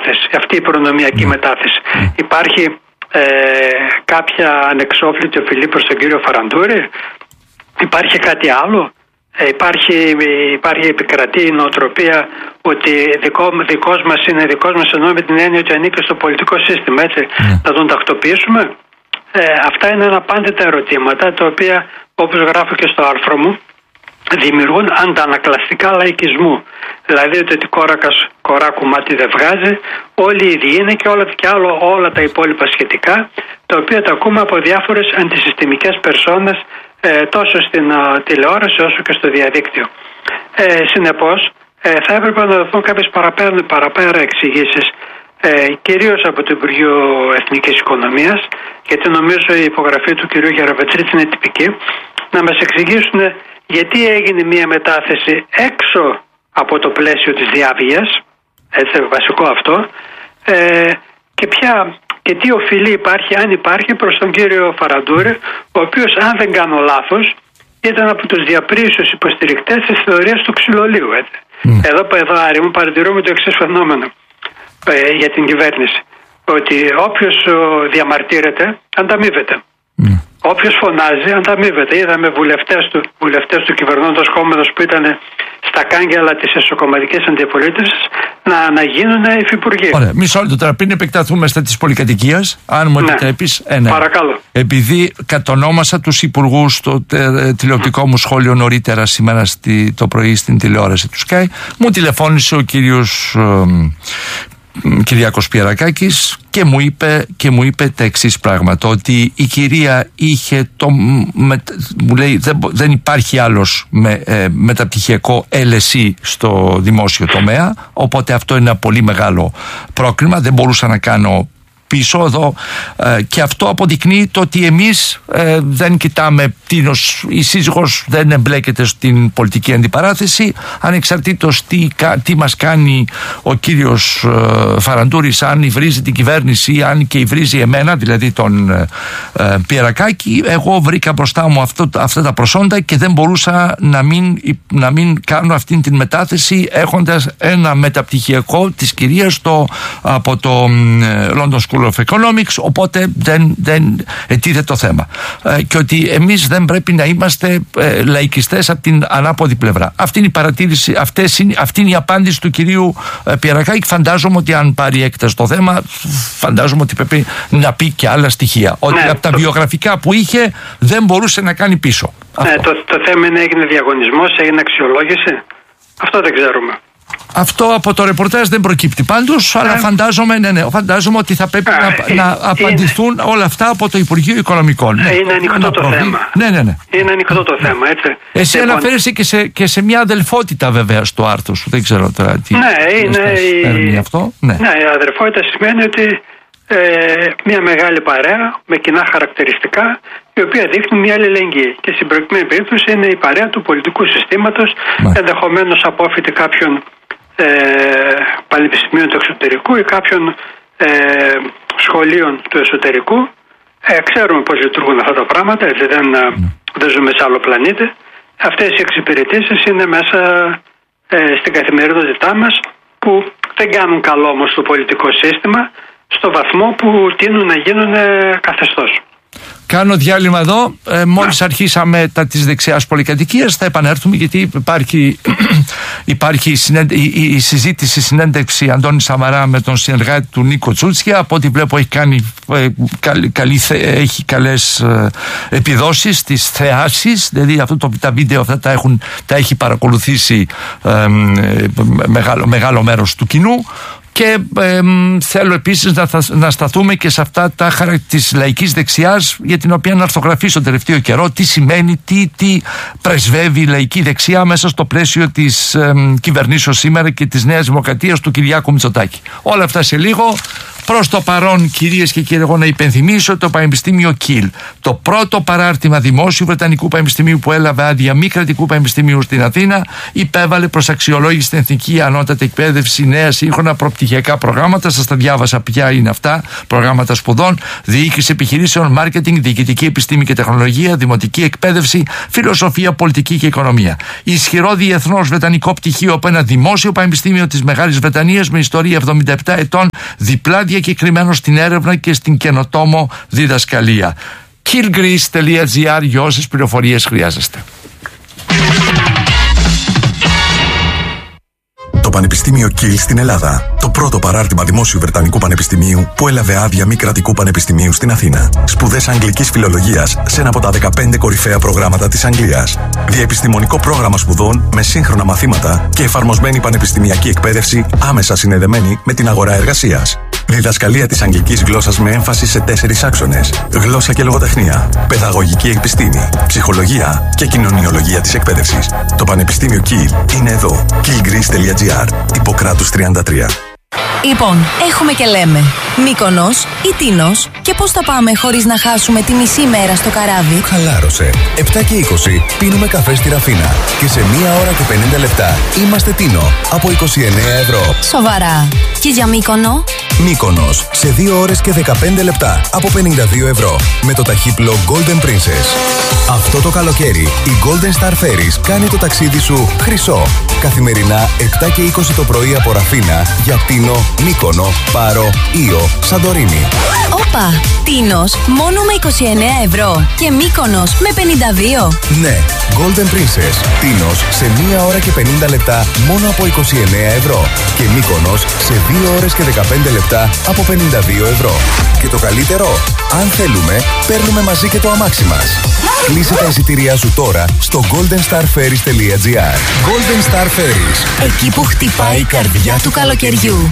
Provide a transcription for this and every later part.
μετάθεση, αυτή η προνομιακή μετάθεση. Υπάρχει κάποια ανεξόφλητη οφειλή προς τον κύριο Φαραντούρη? Υπάρχει κάτι άλλο? Υπάρχει επικρατεί η νοοτροπία ότι δικός μας είναι δικός μας, ενώ με την έννοια ότι ανήκει στο πολιτικό σύστημα, έτσι, να τον τακτοποιήσουμε? Αυτά είναι αναπάντητα ερωτήματα, τα οποία, όπως γράφω και στο άρθρο μου, δημιουργούν αντανακλαστικά λαϊκισμού. Δηλαδή ότι κορά κομμάτι δεν βγάζει, όλοι οι ίδιοι είναι και όλα τα υπόλοιπα σχετικά, τα οποία τα ακούμε από διάφορες αντισυστημικές περσόνες, τόσο στην τηλεόραση όσο και στο διαδίκτυο. Συνεπώς, θα έπρεπε να δοθούν κάποιες παραπέρα εξηγήσεις, κυρίως από το Υπουργείο Εθνικής Οικονομίας, γιατί νομίζω η υπογραφή του κυρίου Γεροβετσίτση είναι τυπική, να μας εξηγήσουν γιατί έγινε μια μετάθεση έξω από το πλαίσιο της διάβγειας, έτσι, βασικό αυτό, και τι οφειλή υπάρχει, αν υπάρχει, προς τον κύριο Φαραντούρη, ο οποίος, αν δεν κάνω λάθος, ήταν από τους διαπρίσιους υποστηρικτές της θεωρίας του ξυλολίου. Εδώ Άρη μου, παρατηρούμε το εξής φαινόμενο για την κυβέρνηση, ότι όποιος διαμαρτύρεται ανταμείβεται. Όποιος φωνάζει ανταμείβεται. Είδαμε βουλευτές του κυβερνώντος κόμματος που ήταν στα κάγκελα της εσωκομματικής αντιπολίτευσης να γίνουν υφυπουργοί. Ωραία, μισό λεπτό τώρα, πριν επεκταθούμε στα της πολυκατοικίας, αν μου επιτρέπεις. Παρακαλώ. Επειδή κατονόμασα τους υπουργούς στο τηλεοπτικό μου σχόλιο νωρίτερα σήμερα το πρωί στην τηλεόραση του Sky, μου τηλεφώνησε ο κύριος Κυριάκος Πιερακάκης και μου είπε τα εξής πράγματα, ότι η κυρία είχε μου λέει δεν υπάρχει άλλος μεταπτυχιακό LSE στο δημόσιο τομέα, οπότε αυτό είναι ένα πολύ μεγάλο πρόκριμα, δεν μπορούσα να κάνω πίσω εδώ, και αυτό αποδεικνύει το ότι εμείς δεν κοιτάμε, η σύζυγος δεν εμπλέκεται στην πολιτική αντιπαράθεση, ανεξαρτήτως τι μας κάνει ο κύριος Φαραντούρης, αν υβρίζει την κυβέρνηση ή αν και υβρίζει εμένα, δηλαδή τον Πιερακάκη. Εγώ βρήκα μπροστά μου αυτά τα προσόντα και δεν μπορούσα να μην κάνω αυτή την μετάθεση έχοντας ένα μεταπτυχιακό της κυρίας από το London School of Economics, οπότε δεν ετίθεται το θέμα, και ότι εμείς δεν πρέπει να είμαστε λαϊκιστές από την ανάποδη πλευρά. Αυτή είναι η παρατήρηση, αυτή είναι η απάντηση του κυρίου Πιερακάκη. Φαντάζομαι ότι αν πάρει έκταση το θέμα, φαντάζομαι ότι πρέπει να πει και άλλα στοιχεία, ότι από τα βιογραφικά που είχε δεν μπορούσε να κάνει πίσω. Το θέμα είναι, έγινε διαγωνισμός, έγινε αξιολόγηση, αυτό δεν ξέρουμε. Αυτό από το ρεπορτάζ δεν προκύπτει πάντως, αλλά φαντάζομαι ότι θα πρέπει να απαντηθούν όλα αυτά από το Υπουργείο Οικονομικών. Είναι ανοιχτό το θέμα. Ναι. Είναι ανοιχτό το θέμα, έτσι. Εσύ αναφέρεσαι και σε μια αδελφότητα βέβαια στο άρθρο σου, δεν ξέρω τώρα τι είναι αυτό. Ναι, η αδελφότητα σημαίνει ότι μια μεγάλη παρέα με κοινά χαρακτηριστικά, η οποία δείχνει μια αλληλεγγύη. Και στην προκειμένη περίπτωση είναι η παρέα του πολιτικού συστήματος, ενδεχομένως απόφοιτη κάποιων πανεπιστημίων του εξωτερικού ή κάποιων σχολείων του εσωτερικού. Ξέρουμε πώς λειτουργούν αυτά τα πράγματα, έτσι, δεν ζούμε σε άλλο πλανήτη. Αυτές οι εξυπηρετήσεις είναι μέσα στην καθημερινότητά μας, που δεν κάνουν καλό όμως στο πολιτικό σύστημα, στο βαθμό που τείνουν να γίνουν καθεστώς. Κάνω διάλειμμα εδώ. Μόλις αρχίσαμε τα της δεξιάς πολυκατοικίας, θα επανέλθουμε, γιατί υπάρχει η συζήτηση, η συνέντευξη Αντώνη Σαμαρά με τον συνεργάτη του Νίκο Τσούτσια. Από ό,τι βλέπω έχει καλές επιδόσεις στις θεάσεις, δηλαδή τα βίντεο αυτά τα έχει παρακολουθήσει μεγάλο μέρος του κοινού. Και θέλω επίσης να σταθούμε και σε αυτά τα της λαϊκής δεξιάς, για την οποία να αρθογραφεί στο τελευταίο καιρό τι σημαίνει, τι πρεσβεύει η λαϊκή δεξιά μέσα στο πλαίσιο της κυβερνήσεως σήμερα και της Νέας Δημοκρατίας του Κυριάκου Μητσοτάκη. Όλα αυτά σε λίγο. Προς το παρόν, κυρίες και κύριοι, εγώ να υπενθυμίσω το Πανεπιστήμιο Κιλ, το πρώτο παράρτημα δημόσιου Βρετανικού Πανεπιστημίου που έλαβε άδεια μη κρατικού πανεπιστημίου στην Αθήνα, υπέβαλε προς αξιολόγηση στην Εθνική Ανώτατη Εκπαίδευση νέα σύγχρονα προπτυχιακά προγράμματα. Σας τα διάβασα ποια είναι αυτά. Προγράμματα σπουδών, διοίκηση επιχειρήσεων, μάρκετινγκ, διοικητική επιστήμη και τεχνολογία, δημοτική εκπαίδευση, φιλοσοφία, πολιτική και οικονομία. Ισχυρό διεθνώς βρετανικό πτυχίο από ένα δημόσιο πανεπιστήμιο της Μεγάλης Βρετανίας με ιστορία 77 ετών, διπλά διακεκριμένο στην έρευνα και στην καινοτόμο διδασκαλία. killgreece.gr για όσες πληροφορίες χρειάζεστε. Το Πανεπιστήμιο Κιλ στην Ελλάδα. Το πρώτο παράρτημα δημόσιου Βρετανικού Πανεπιστημίου που έλαβε άδεια μη κρατικού πανεπιστημίου στην Αθήνα. Σπουδές αγγλικής φιλολογίας σε ένα από τα 15 κορυφαία προγράμματα της Αγγλίας. Διαεπιστημονικό πρόγραμμα σπουδών με σύγχρονα μαθήματα και εφαρμοσμένη πανεπιστημιακή εκπαίδευση άμεσα συνδεδεμένη με την αγορά εργασίας. Διδασκαλία της αγγλικής γλώσσας με έμφαση σε 4 άξονες. Γλώσσα και λογοτεχνία, παιδαγωγική επιστήμη, ψυχολογία και κοινωνιολογία της εκπαίδευσης. Το Πανεπιστήμιο Κιλ είναι εδώ. killgreece.gr, Ιπποκράτους 33. Λοιπόν, έχουμε και λέμε Μύκονος ή Τίνος, και πώς θα πάμε χωρίς να χάσουμε τη μισή μέρα στο καράβι? Χαλάρωσε. 7 και 20 πίνουμε καφέ στη Ραφίνα και σε 1 ώρα και 50 λεπτά είμαστε Τίνο από 29 ευρώ. Σοβαρά. Και για Μύκονο? Μύκονος σε 2 ώρες και 15 λεπτά από 52 ευρώ με το ταχύπλο Golden Princess. Αυτό το καλοκαίρι η Golden Star Ferries κάνει το ταξίδι σου χρυσό. Καθημερινά 7 και 20 το πρωί από Ραφίνα για Τίνο, Μύκονο, Πάρο, Ήο, Σαντορίνη. Όπα! Τίνος μόνο με 29 ευρώ και Μύκονος με 52. Ναι, Golden Princess. Τίνος σε 1 ώρα και 50 λεπτά μόνο από 29 ευρώ και Μύκονος σε 2 ώρες και 15 λεπτά από 52 ευρώ. Και το καλύτερο, αν θέλουμε, παίρνουμε μαζί και το αμάξι μας. Κλείσε τα εισιτήριά σου τώρα στο goldenstarferries.gr. Golden Star Ferries. Εκεί που χτυπάει η καρδιά του καλοκαιριού.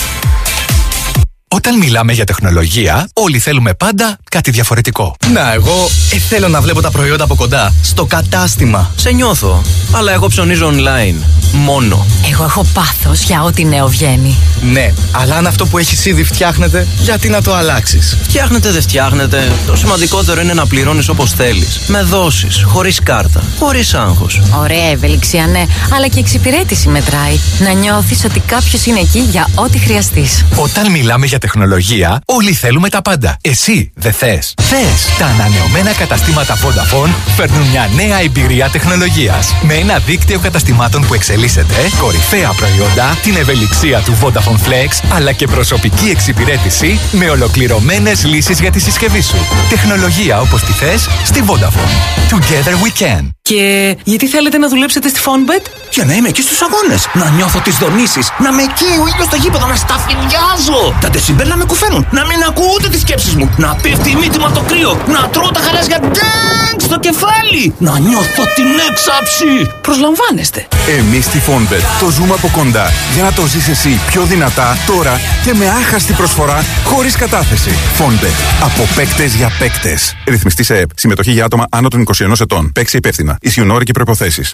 Όταν μιλάμε για τεχνολογία, όλοι θέλουμε πάντα κάτι διαφορετικό. Να, εγώ θέλω να βλέπω τα προϊόντα από κοντά, στο κατάστημα. Σε νιώθω. Αλλά εγώ ψωνίζω online. Μόνο. Εγώ έχω πάθος για ό,τι νέο βγαίνει. Ναι, αλλά αν αυτό που έχεις ήδη φτιάχνεται, γιατί να το αλλάξεις? Φτιάχνετε, δεν φτιάχνετε. Το σημαντικότερο είναι να πληρώνεις όπως θέλεις. Με δόσεις, χωρίς κάρτα, χωρίς άγχος. Ωραία ευελιξία, ναι, αλλά και εξυπηρέτηση μετράει. Να νιώθεις ότι κάποιος είναι εκεί για ό,τι χρειαστείς. Όταν μιλάμε για τεχνολογία, όλοι θέλουμε τα πάντα. Εσύ δεν θες? Θες! Τα ανανεωμένα καταστήματα Vodafone φέρνουν μια νέα εμπειρία τεχνολογίας. Με ένα δίκτυο καταστημάτων που εξελίσσεται, κορυφαία προϊόντα, την ευελιξία του Vodafone Flex, αλλά και προσωπική εξυπηρέτηση με ολοκληρωμένες λύσεις για τη συσκευή σου. Τεχνολογία όπως τη θες στη Vodafone. Together we can. Και γιατί θέλετε να δουλέψετε στη Fonbet? Για να είμαι εκεί στους αγώνες, να νιώθω τις δονήσεις, να με καίει ο ήλιος στο γήπεδο, να σταφυλιάζω. Τα ντεσιμπέλ να με κουφαίνουν, να μην ακούω ούτε τις σκέψεις μου, να πέφτει η μύτη μου από το κρύο, να τρώω τα χαράζια ντάγκ στο κεφάλι, να νιώθω την έξαψη. Προσλαμβάνεστε. Εμείς στη Fonbet το ζούμε από κοντά για να το ζεις εσύ πιο δυνατά τώρα και με άχαστη προσφορά χωρίς κατάθεση. Fonbet. Από παίκτες για παίκτες. Ρυθμιστή σε ΕΕΠ. Συμμετοχή για άτομα άνω των 21 ετών. Παίξει υπεύθυνα. Ισχύουν όροι και προϋποθέσεις.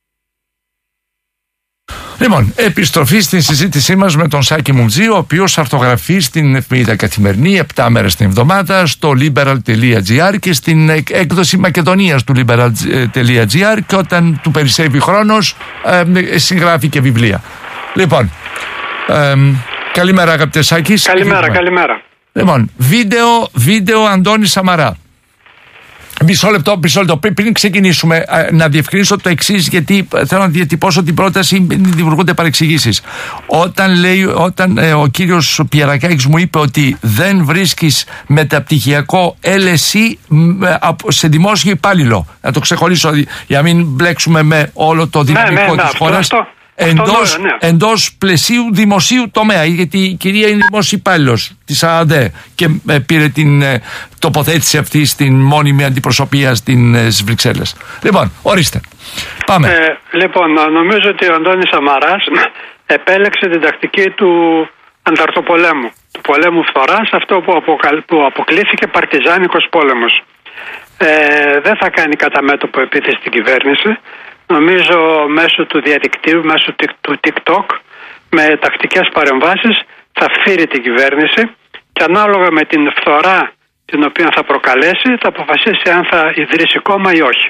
Λοιπόν, επιστροφή στην συζήτησή μας με τον Σάκη Μουμτζή, ο οποίος αρθογραφεί στην εφημερίδα Καθημερινή 7 μέρες την εβδομάδα, στο liberal.gr και στην έκδοση Μακεδονίας του liberal.gr, και όταν του περισσεύει χρόνος συγγράφει και βιβλία. Λοιπόν, καλημέρα αγαπητέ Σάκη. Καλημέρα. Λοιπόν, βίντεο Αντώνη Σαμαρά. Μισό λεπτό. Πριν ξεκινήσουμε, να διευκρινίσω το εξής, γιατί θέλω να διατυπώσω την πρόταση, δημιουργούνται παρεξηγήσεις. Όταν ο κύριος Πιερακάκης μου είπε ότι δεν βρίσκεις μεταπτυχιακό LSE σε δημόσιο υπάλληλο, να το ξεχωρίσω για να μην μπλέξουμε με όλο το δυναμικό της χώρας. Εντός πλαισίου δημοσίου τομέα, γιατί η κυρία είναι δημόσιο υπάλληλος της ΑΑΔΕ και πήρε την τοποθέτηση αυτή στην μόνιμη αντιπροσωπεία στις Βρυξέλλες. Λοιπόν, ορίστε. Πάμε. Λοιπόν, νομίζω ότι ο Αντώνης Σαμαράς επέλεξε την τακτική του ανταρτοπολέμου, του πολέμου φθοράς, αυτό που αποκλήθηκε παρτιζάνικος πόλεμος. Δεν θα κάνει κατά μέτωπο επίθεση στην κυβέρνηση. Νομίζω μέσω του διαδικτύου, μέσω του TikTok, με τακτικές παρεμβάσεις θα φύρει την κυβέρνηση, και και ανάλογα με την φθορά την οποία θα προκαλέσει θα αποφασίσει αν θα ιδρύσει κόμμα ή όχι.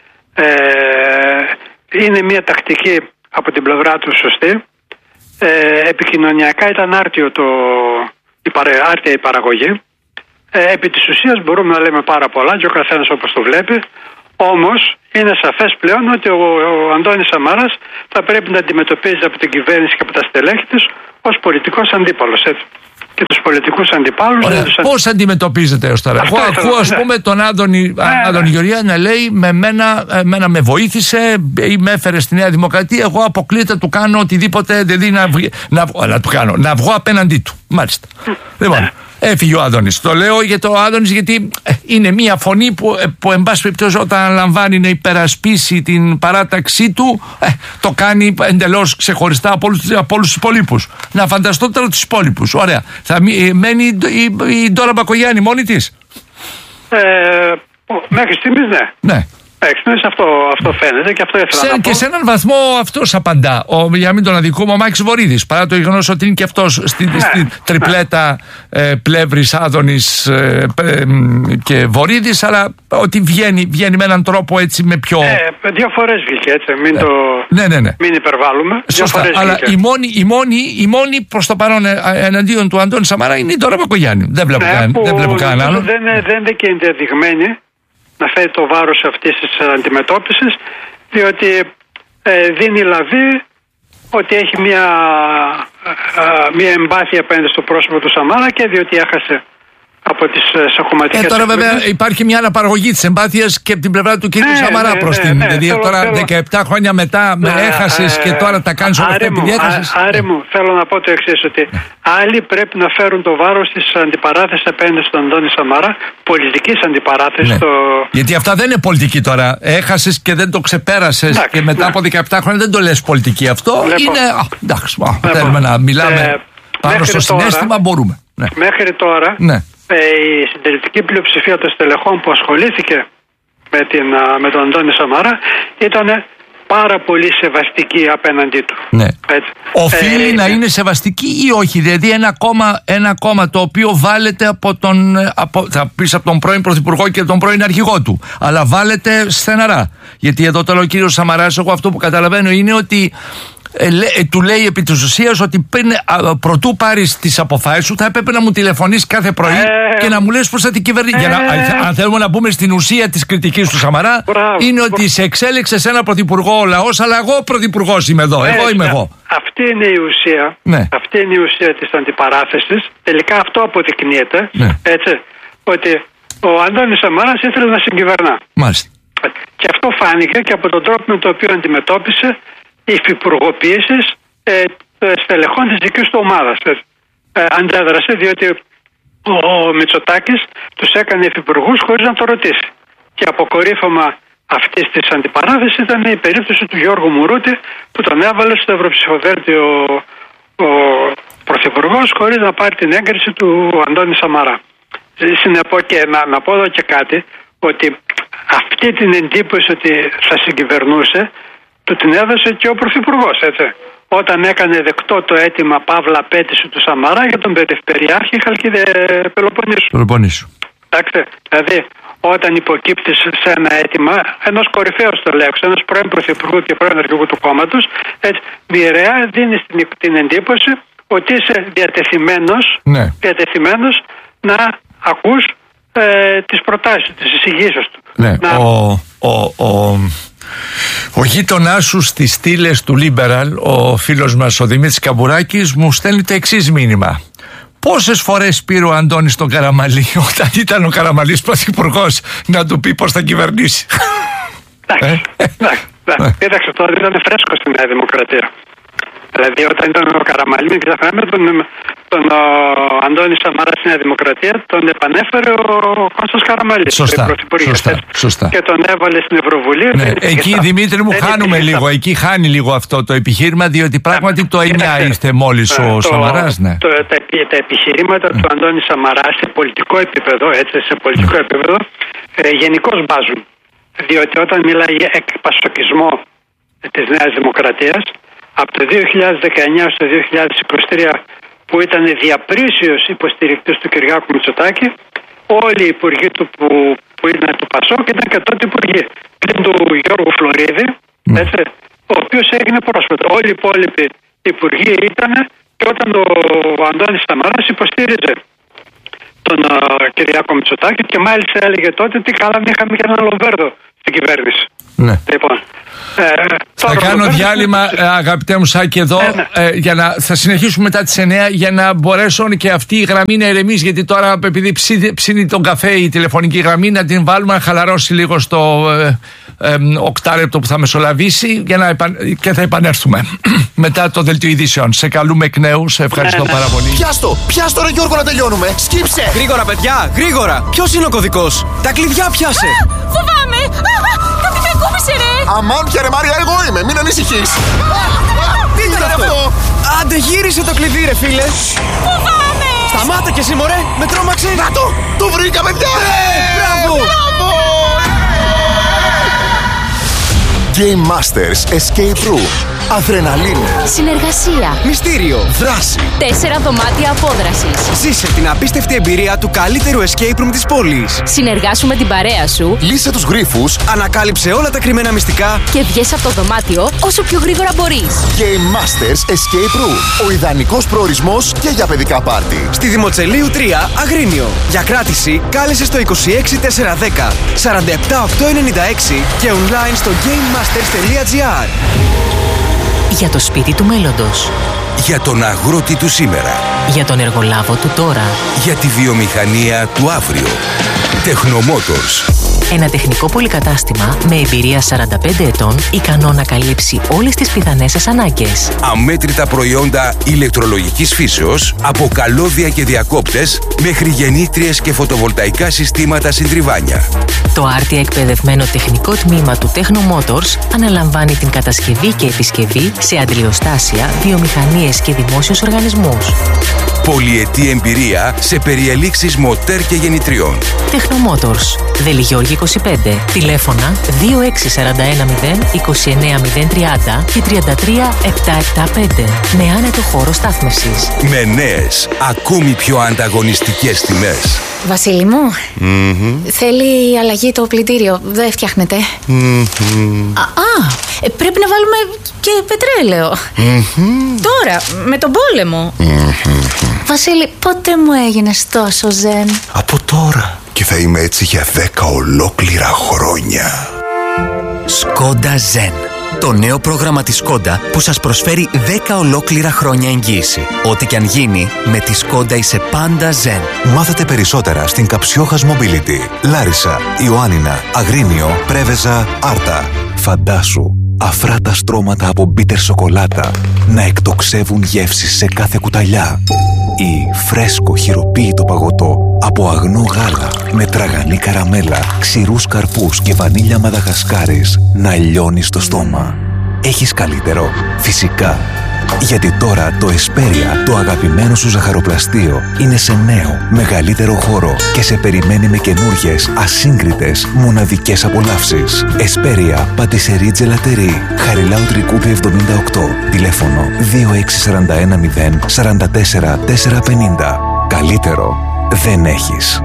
Είναι μια τακτική από την πλευρά του σωστή. Επικοινωνιακά ήταν άρτια η παραγωγή. Επί της ουσίας μπορούμε να λέμε πάρα πολλά και ο καθένας όπως το βλέπει. Όμως είναι σαφές πλέον ότι ο Αντώνης Σαμάρας θα πρέπει να αντιμετωπίζει από την κυβέρνηση και από τα στελέχη της ως πολιτικός αντίπαλος, έτσι. Και τους πολιτικούς αντιπάλους. Πώς αντιμετωπίζετε έως τώρα? Εγώ ακούω, ας πούμε, τον Άδωνη Γεωργία να λέει εμένα με βοήθησε ή με έφερε στη Νέα Δημοκρατία. Εγώ αποκλείεται του κάνω οτιδήποτε, δηλαδή να βγω απέναντί του. Μάλιστα. Λοιπόν. Έφυγε ο Άδωνης. Το λέω για το Άδωνης γιατί είναι μια φωνή που εν πάση περιπτώσει όταν λαμβάνει να υπερασπίσει την παράταξή του το κάνει εντελώς ξεχωριστά από όλους τους υπολείπους. Να φανταστώ τώρα τους υπόλοιπους. Ωραία. Θα μένει η Ντόρα Μπακογιάννη μόνη της? Μέχρι στιγμής ναι. Αυτό φαίνεται και αυτό ήθελα να πω. Και σε έναν βαθμό αυτός απαντά. Για να μην τον αδικούμε, ο Μάκης Βορίδης. Παρά το γεγονός ότι είναι και αυτός στην τριπλέτα Πλεύρης, Άδωνης και Βορίδης, αλλά ότι βγαίνει με έναν τρόπο έτσι με πιο. 2 φορές βγήκε έτσι. Μην υπερβάλλουμε. Σωστά. Αλλά η μόνη προς το παρόν εναντίον του Αντώνη Σαμαρά είναι η Ντόρα Μπακογιάννη. Δεν βλέπω κανέναν άλλον. Δεν είναι και ενδεδειγμένη να φέρει το βάρος αυτής της αντιμετώπισης, διότι δίνει λαβή ότι έχει μια εμπάθεια απέναντι στο πρόσωπο του Σαμάρα και διότι έχασε από τις σαχωματικές. Τώρα βέβαια υπάρχει μια αναπαραγωγή της εμπάθειας και από την πλευρά του κ. Σαμαρά προς την. Δηλαδή τώρα 17 χρόνια μετά με έχασες και τώρα τα κάνεις όλα αυτά επειδή έχασες. Άρη μου, θέλω να πω το εξής, ότι άλλοι πρέπει να φέρουν το βάρος της αντιπαράθεσης απέναντι στον Αντώνη Σαμαρά, πολιτικής αντιπαράθεσης. Γιατί αυτά δεν είναι πολιτική τώρα. Έχασες και δεν το ξεπέρασες και μετά από 17 χρόνια δεν το λες πολιτική. Αυτό είναι. Εντάξει, θέλουμε να μιλάμε πάνω στο συναίσθημα, μπορούμε. Μέχρι τώρα. Η συντηρητική πλειοψηφία των στελεχών που ασχολήθηκε με τον Αντώνη Σαμαρά ήταν πάρα πολύ σεβαστική απέναντί του. Ναι. Οφείλει να είναι σεβαστική ή όχι? Δηλαδή ένα κόμμα το οποίο βάλεται θα πεις από τον πρώην Πρωθυπουργό και τον πρώην Αρχηγό του, αλλά βάλεται στεναρά. Γιατί εδώ τώρα ο κύριος Σαμαράς, εγώ αυτό που καταλαβαίνω είναι ότι του λέει επί της ουσίας ότι προτού πάρεις τις αποφάσεις σου θα έπρεπε να μου τηλεφωνείς κάθε πρωί και να μου λες πώς θα την κυβερνήσει. Αν θέλουμε να πούμε στην ουσία της κριτικής του Σαμαρά, είναι ότι σε εξέλεξε σε ένα πρωθυπουργό ο λαός, αλλά εγώ πρωθυπουργός είμαι εδώ. Εγώ είμαι εγώ. Αυτή είναι η ουσία. Αυτή είναι η ουσία της αντιπαράθεσης. Τελικά αυτό αποδεικνύεται. Έτσι, ότι ο Αντώνης Σαμαράς ήθελε να συγκυβερνά. Μάλιστα. Και αυτό φάνηκε και από τον τρόπο με τον οποίο αντιμετώπισε υφυπουργοποίησης στελεχών της δικής του ομάδας. Αντέδρασε διότι ο Μητσοτάκης τους έκανε υφυπουργούς χωρίς να το ρωτήσει. Και αποκορύφωμα αυτής της αντιπαράθεσης ήταν η περίπτωση του Γιώργου Μουρούτη που τον έβαλε στο ευρωψηφοδέλτιο ο πρωθυπουργός χωρίς να πάρει την έγκριση του Αντώνη Σαμαρά. Συνεπώς και να πω εδώ και κάτι, ότι αυτή την εντύπωση ότι θα συγκυβερνούσε του την έδωσε και ο Πρωθυπουργός, έτσι. Όταν έκανε δεκτό το αίτημα παύλα απέτηση του Σαμαρά για τον Περιφερειάρχη Χαλκίδε Πελοποννήσου. Εντάξει, δηλαδή όταν υποκύπτεις σε ένα αίτημα ενός κορυφαίου στελέχους, ενός πρώην Πρωθυπουργού και πρώην Αρχηγού του κόμματος, έτσι, μοιραία δίνεις την εντύπωση ότι είσαι διατεθειμένος να ακούς τις προτάσεις, τις εισηγήσεις του. Ναι, ο γείτονάς σου στις στήλες του Liberal, ο φίλος μας ο Δημήτρης Καμπουράκης, μου στέλνει το εξής μήνυμα. Πόσες φορές πήρε ο Αντώνης τον Καραμαλή όταν ήταν ο Καραμαλής πρωθυπουργός να του πει πώς θα κυβερνήσει? Κοίταξε, τώρα ήταν φρέσκο στη Νέα Δημοκρατία. Δηλαδή όταν ήταν ο Καραμαλή, μην ξεχνάμε τον Αντώνη Σαμαρά στη Νέα Δημοκρατία, τον επανέφερε ο Κώστας Καραμαλής. Σωστά. Και τον έβαλε στην Ευρωβουλή. Ναι, εκεί Δημήτρη μου χάνουμε λίγο, εκεί χάνει λίγο αυτό το επιχείρημα, διότι πράγματι το 9 είστε μόλις ο Σαμαράς. Τα επιχειρήματα του Αντώνη Σαμαρά σε πολιτικό επίπεδο, γενικώς μπάζουν. Διότι όταν μιλάει για εκπασοκισμό της Νέας Δημοκρατίας, από το 2019 στο 2023 που ήταν διαπρίσιος υποστηρικτής του Κυριάκου Μητσοτάκη, όλοι οι υπουργοί του που ήταν του ΠΑΣΟΚ ήταν και τότε υπουργοί. Πλην του Γιώργου Φλωρίδη, έτσι, ο οποίος έγινε πρόσφατα. Όλοι οι υπόλοιποι υπουργοί ήταν, και όταν ο Αντώνης Σταμαράς υποστήριζε τον Κυριάκο Μητσοτάκη και μάλιστα έλεγε τότε τι καλά είχαμε και έναν Λοβέρδο στην κυβέρνηση. Ναι. Λοιπόν, θα κάνω διάλειμμα, αγαπητέ μου Σάκη, εδώ, θα συνεχίσουμε μετά τις 9 για να μπορέσουν και αυτή η γραμμή να ηρεμήσει, γιατί τώρα επειδή ψήνει τον καφέ η τηλεφωνική γραμμή, να την βάλουμε να χαλαρώσει λίγο στο οκτάλεπτο που θα μεσολαβήσει και θα επανέλθουμε μετά το δελτίο ειδήσεων. Σε καλούμε εκ νέου, σε ευχαριστώ πάρα πολύ. Πιάστο ρε Γιώργο, να τελειώνουμε. Σκύψε! Γρήγορα παιδιά, γρήγορα! Ποιος είναι ο κωδικός? Τα κλειδιά πιάσε! Φοβάμαι! Κάτι με κούμπησε ρε! Αμάν πια ρε Μάρια, εγώ είμαι, μην ανησυχείς. Τι ήταν αυτό? Άντε γύρισε το κλειδί ρε φίλε. Φοβάμαι! Σταμάτα και εσύ μωρέ, με τρόμαξε. Να το βρήκα παιδιά! Μπράβο! Game Masters Escape Room. Αδρεναλίνη. Συνεργασία. Μυστήριο. Δράση. 4 δωμάτια απόδρασης. Ζήσε την απίστευτη εμπειρία του καλύτερου escape room της πόλης. Συνεργάσου με την παρέα σου. Λύσε τους γρίφους. Ανακάλυψε όλα τα κρυμμένα μυστικά. Και βγες από το δωμάτιο όσο πιο γρήγορα μπορείς. Game Masters Escape Room. Ο ιδανικός προορισμός και για παιδικά πάρτι. Στη Δημοτσελείου 3, Αγρίνιο. Για κράτηση κάλεσε στο 26410 47896 και online στο gamemasters.gr. Για το σπίτι του μέλλοντος. Για τον αγρότη του σήμερα. Για τον εργολάβο του τώρα. Για τη βιομηχανία του αύριο. Technomotors. Ένα τεχνικό πολυκατάστημα με εμπειρία 45 ετών, ικανό να καλύψει όλες τις πιθανές σας ανάγκες. Αμέτρητα προϊόντα ηλεκτρολογικής φύσεως, από καλώδια και διακόπτες, μέχρι γεννήτριες και φωτοβολταϊκά συστήματα συντριβάνια. Το άρτια εκπαιδευμένο τεχνικό τμήμα του Technomotors αναλαμβάνει την κατασκευή και επισκευή σε αντλιοστάσια, βιομηχανίες και δημόσιους οργανισμούς. Πολυετή εμπειρία σε περιελήξεις μοτέρ και γεννητριών. Technomotors. Βελιγιώργη 25. Τηλέφωνα 26410 29030 και 33775. Με άνετο χώρο στάθμευσης. Με νέες, ακόμη πιο ανταγωνιστικές τιμές. Βασίλη μου, θέλει αλλαγή το πλυντήριο. Δεν φτιάχνεται. Πρέπει να βάλουμε και πετρέλαιο. Τώρα, με τον πόλεμο. Βασίλη, πότε μου έγινες τόσο ζεν? Από τώρα. Και θα είμαι έτσι για 10 ολόκληρα χρόνια. Skoda Zen. Το νέο πρόγραμμα της Skoda που σας προσφέρει 10 ολόκληρα χρόνια εγγύηση. Ό,τι και αν γίνει, με τη Skoda είσαι πάντα Zen. Μάθετε περισσότερα στην Καψιόχας Mobility. Λάρισα, Ιωάννινα, Αγρίνιο, Πρέβεζα, Άρτα. Φαντάσου αφράτα στρώματα από μπίτερ σοκολάτα να εκτοξεύουν γεύσεις σε κάθε κουταλιά. Ή φρέσκο χειροποίητο παγωτό από αγνό γάλα με τραγανή καραμέλα, ξηρούς καρπούς και βανίλια μαδαγασκάρης να λιώνει στο στόμα. Έχεις καλύτερο? Φυσικά. Γιατί τώρα το Εσπέρια, το αγαπημένο σου ζαχαροπλαστείο, είναι σε νέο, μεγαλύτερο χώρο και σε περιμένει με καινούργιες, ασύγκριτες, μοναδικές απολαύσεις. Εσπέρια, Πατισερή Τζελατερή, Χαριλάου Τρικούπη 78, τηλέφωνο 26410 44 450. Καλύτερο δεν έχεις.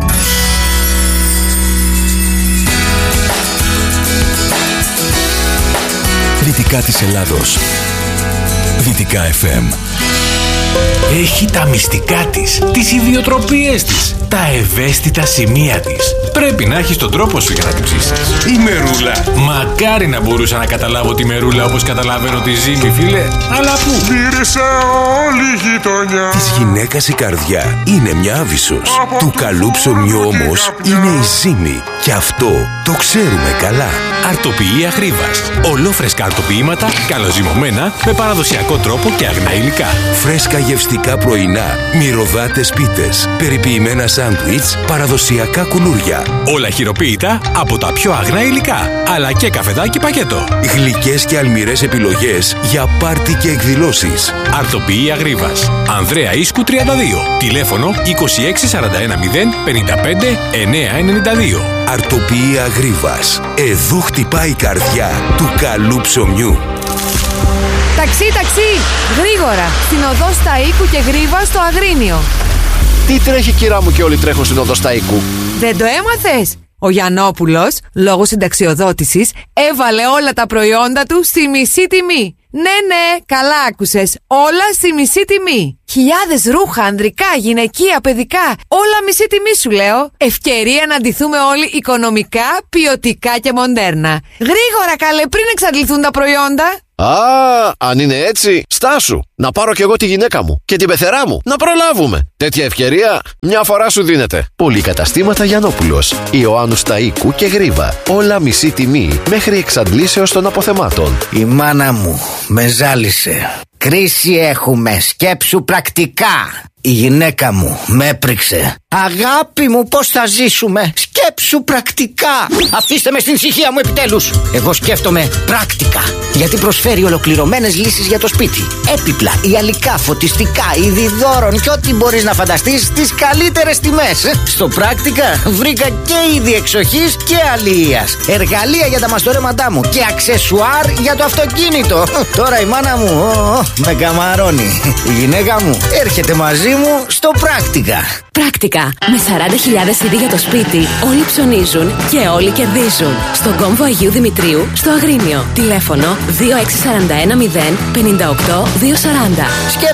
Δυτικά της Ελλάδος. Δυτικά FM. Έχει τα μυστικά της, τις ιδιοτροπίες της, τα ευαίσθητα σημεία της. Πρέπει να έχεις τον τρόπο σου για να την ψήσεις. Η μερούλα. Μακάρι να μπορούσα να καταλάβω τη μερούλα όπως καταλαβαίνω τη ζύμη, φίλε. Αλλά πού? Μύρισε όλη η γειτονιά. Της γυναίκας η καρδιά είναι μια άβυσσος. Του καλού ψωμιού όμως είναι η ζύμη. Και αυτό το ξέρουμε καλά. Αρτοποιεί Αγρίβας. Ολόφρεσκα αρτοποιήματα, καλοζυμωμένα, με παραδοσιακό τρόπο και αγνά υλικά. Φρέσκα γευστικά πρωινά, μυρωδάτες πίτες, περιποιημένα σάντουιτς, παραδοσιακά κουλούρια. Όλα χειροποίητα από τα πιο αγνά υλικά, αλλά και καφεδάκι πακέτο. Γλυκές και αλμυρές επιλογές για πάρτι και εκδηλώσεις. Αρτοποιεί Αγρίβας. Ανδρέα Ίσκου 32. Τηλέφωνο 26410 55 992. Αρτοποιεί Αγρίβας. Εδού χτυπάει η καρδιά του καλού ψωμιού. Τα Ταξί! Γρήγορα! Στην οδό Σταΐκου και Γρίβα στο Αγρίνιο. Τι τρέχει, κυρά μου, και όλοι τρέχουν στην οδό Σταΐκου? Δεν το έμαθες? Ο Γιαννόπουλος, λόγω συνταξιοδότησης, έβαλε όλα τα προϊόντα του στη μισή τιμή. Ναι, καλά άκουσες. Όλα στη μισή τιμή. Χιλιάδες ρούχα, ανδρικά, γυναικεία, παιδικά. Όλα μισή τιμή σου λέω. Ευκαιρία να ντυθούμε όλοι οικονομικά, ποιοτικά και μοντέρνα. Γρήγορα καλέ, πριν εξαντληθούν τα προϊόντα. Αν είναι έτσι, στάσου. Να πάρω κι εγώ τη γυναίκα μου και την πεθερά μου. Να προλάβουμε. Τέτοια ευκαιρία μια φορά σου δίνεται. Πολυκαταστήματα Γιαννόπουλος, Ιωάννου Σταΐκου και Γρίβα. Όλα μισή τιμή μέχρι εξαντλήσεως των αποθεμάτων. Η μάνα μου με ζάλισε. Κρίση έχουμε, σκέψου πρακτικά. Η γυναίκα μου με έπριξε. Αγάπη μου, πώς θα ζήσουμε? Σκέψου πρακτικά. Αφήστε με στην ησυχία μου επιτέλους. Εγώ σκέφτομαι πράκτικα, γιατί προσφέρει ολοκληρωμένες λύσεις για το σπίτι. Έπιπλα, ιαλικά, φωτιστικά, είδη δώρων και ό,τι μπορείς να φανταστείς στις καλύτερες τιμές. Στο πράκτικα βρήκα και είδη εξοχής και αλληλείας. Εργαλεία για τα μαστορέματά μου και αξεσουάρ για το αυτοκίνητο. Τώρα η μάνα μου με καμαρώνει. Η γυναίκα μου έρχεται μαζί μου στο πράκτικα. Πράκτικα. Με 40.000 είδη για το σπίτι, όλοι ψωνίζουν και όλοι κερδίζουν. Στον κόμβο Αγίου Δημητρίου, στο Αγρίνιο. Τηλέφωνο 2641 0 58 240.